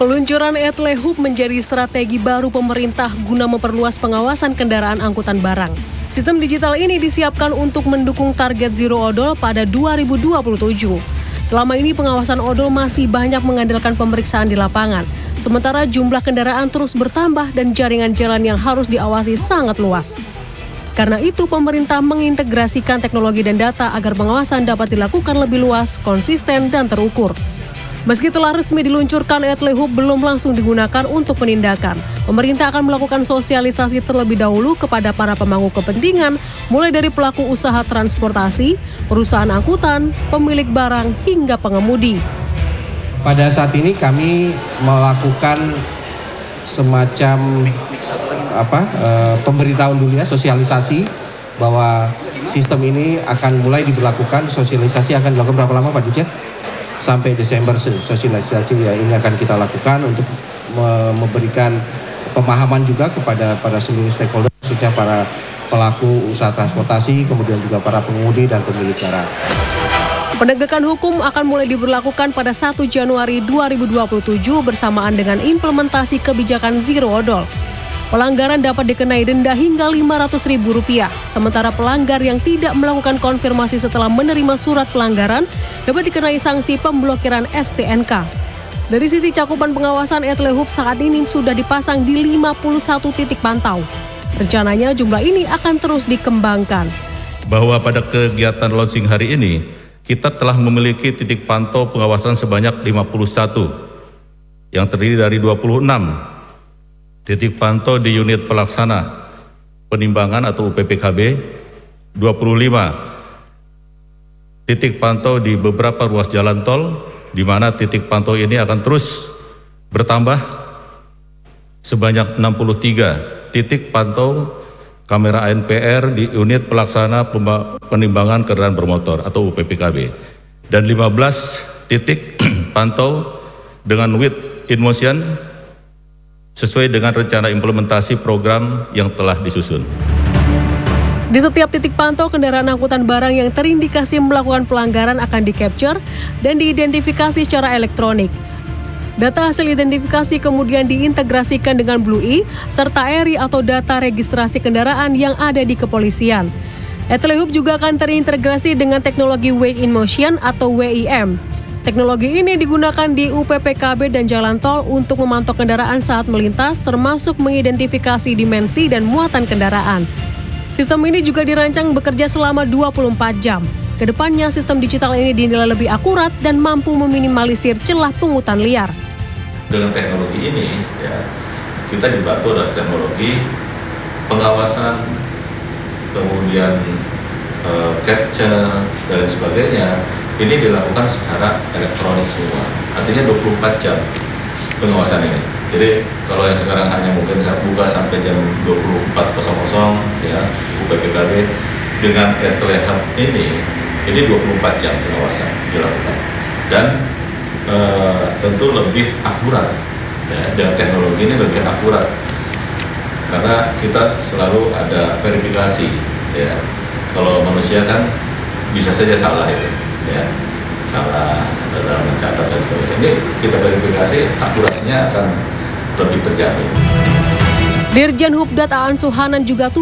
Peluncuran Etle Hub menjadi strategi baru pemerintah guna memperluas pengawasan kendaraan angkutan barang. Sistem digital ini disiapkan untuk mendukung target Zero Odol pada 2027. Selama ini pengawasan odol masih banyak mengandalkan pemeriksaan di lapangan, sementara jumlah kendaraan terus bertambah dan jaringan jalan yang harus diawasi sangat luas. Karena itu, pemerintah mengintegrasikan teknologi dan data agar pengawasan dapat dilakukan lebih luas, konsisten, dan terukur. Meski telah resmi diluncurkan, Etle Hub belum langsung digunakan untuk penindakan. Pemerintah akan melakukan sosialisasi terlebih dahulu kepada para pemangku kepentingan, mulai dari pelaku usaha transportasi, perusahaan angkutan, pemilik barang, hingga pengemudi. Pada saat ini kami melakukan semacam pemberitahuan dulu ya, sosialisasi bahwa sistem ini akan mulai diberlakukan. Sosialisasi akan dilakukan berapa lama Pak Dirjen? Sampai Desember sosialisasi ya, ini akan kita lakukan untuk memberikan pemahaman juga kepada para seluruh stakeholder, khususnya para pelaku usaha transportasi, kemudian juga para pengemudi dan pemilik barang. Penegakan hukum akan mulai diberlakukan pada 1 Januari 2027 bersamaan dengan implementasi kebijakan Zero Odol. Pelanggaran dapat dikenai denda hingga Rp500.000, sementara pelanggar yang tidak melakukan konfirmasi setelah menerima surat pelanggaran dapat dikenai sanksi pemblokiran STNK. Dari sisi cakupan pengawasan, Etle Hub saat ini sudah dipasang di 51 titik pantau. Rencananya jumlah ini akan terus dikembangkan. Bahwa pada kegiatan launching hari ini, kita telah memiliki titik pantau pengawasan sebanyak 51, yang terdiri dari 26 titik pantau di unit pelaksana penimbangan atau UPPKB, 25 titik pantau di beberapa ruas jalan tol, di mana titik pantau ini akan terus bertambah sebanyak 63 titik pantau kamera ANPR di unit pelaksana penimbangan kendaraan bermotor atau UPPKB, dan 15 titik pantau dengan with in motion sesuai dengan rencana implementasi program yang telah disusun. Di setiap titik pantau, kendaraan angkutan barang yang terindikasi melakukan pelanggaran akan di-capture dan diidentifikasi secara elektronik. Data hasil identifikasi kemudian diintegrasikan dengan Blue E serta ERI atau data registrasi kendaraan yang ada di kepolisian. Etle Hub juga akan terintegrasi dengan teknologi Weigh in Motion atau WIM. Teknologi ini digunakan di UPPKB dan jalan tol untuk memantau kendaraan saat melintas, termasuk mengidentifikasi dimensi dan muatan kendaraan. Sistem ini juga dirancang bekerja selama 24 jam. Kedepannya, sistem digital ini dinilai lebih akurat dan mampu meminimalisir celah pungutan liar. Dengan teknologi ini, ya, kita dibantu oleh teknologi pengawasan, kemudian capture, dan sebagainya. Ini dilakukan secara elektronik semua, artinya 24 jam pengawasan ini. Jadi kalau yang sekarang hanya mungkin buka sampai jam 24.00 ya UPPKB, dengan Etle Hub ini 24 jam pengawasan dilakukan, dan tentu lebih akurat ya, dengan teknologi ini lebih akurat karena kita selalu ada verifikasi ya. Kalau manusia kan bisa saja salah itu ya, salah dalam mencatat dan sebagainya. Ini kita verifikasi, akurasinya akan lebih terjamin. Dirjen Hubdat Aan Suhanan juga